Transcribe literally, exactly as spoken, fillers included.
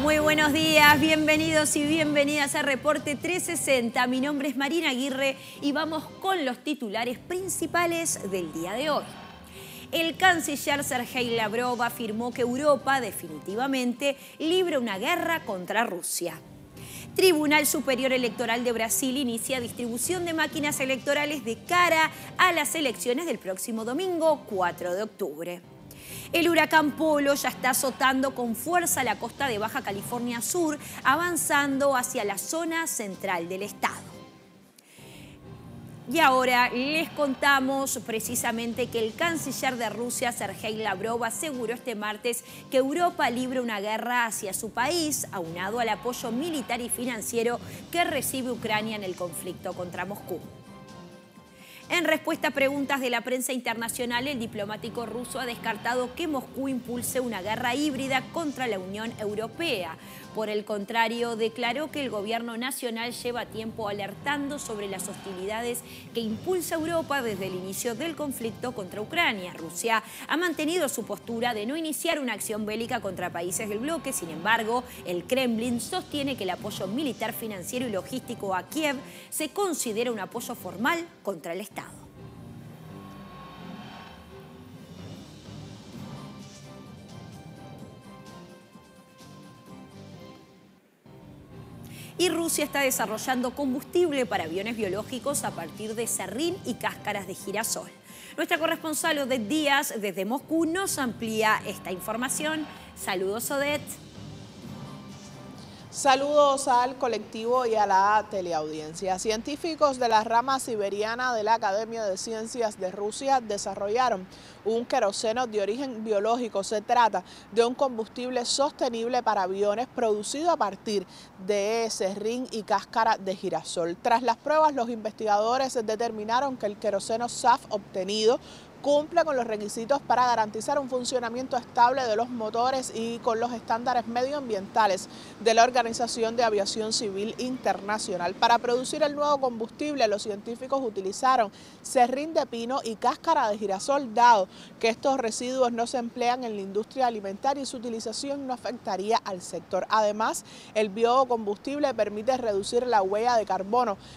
Muy buenos días, bienvenidos y bienvenidas a Reporte trescientos sesenta. Mi nombre es Marina Aguirre y vamos con los titulares principales del día de hoy. El canciller Sergei Lavrov afirmó que Europa definitivamente libra una guerra contra Rusia. Tribunal Superior Electoral de Brasil inicia distribución de máquinas electorales de cara a las elecciones del próximo domingo, cuatro de octubre. El huracán Polo ya está azotando con fuerza la costa de Baja California Sur, avanzando hacia la zona central del estado. Y ahora les contamos precisamente que el canciller de Rusia, Sergei Lavrov, aseguró este martes que Europa libra una guerra hacia su país, aunado al apoyo militar y financiero que recibe Ucrania en el conflicto contra Moscú. En respuesta a preguntas de la prensa internacional, el diplomático ruso ha descartado que Moscú impulse una guerra híbrida contra la Unión Europea. Por el contrario, declaró que el gobierno nacional lleva tiempo alertando sobre las hostilidades que impulsa Europa desde el inicio del conflicto contra Ucrania. Rusia ha mantenido su postura de no iniciar una acción bélica contra países del bloque. Sin embargo, el Kremlin sostiene que el apoyo militar, financiero y logístico a Kiev se considera un apoyo formal contra el Estado. Y Rusia está desarrollando combustible para aviones biológicos a partir de serrín y cáscaras de girasol. Nuestra corresponsal Odette Díaz desde Moscú nos amplía esta información. Saludos, Odette. Saludos al colectivo y a la teleaudiencia. Científicos de la rama siberiana de la Academia de Ciencias de Rusia desarrollaron un queroseno de origen biológico. Se trata de un combustible sostenible para aviones producido a partir de serrín y cáscara de girasol. Tras las pruebas, los investigadores determinaron que el queroseno S A F obtenido cumple con los requisitos para garantizar un funcionamiento estable de los motores y con los estándares medioambientales de la Organización de Aviación Civil Internacional. Para producir el nuevo combustible, los científicos utilizaron serrín de pino y cáscara de girasol, dado que estos residuos no se emplean en la industria alimentaria y su utilización no afectaría al sector. Además, el biocombustible permite reducir la huella de carbono